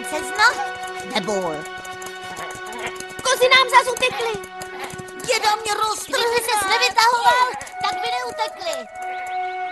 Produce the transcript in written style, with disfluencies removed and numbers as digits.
princezno? Nebol. Kozy nám zas utekly. Děda mě roztrhne. Kdyby ses nevytahoval, tak by neutekli.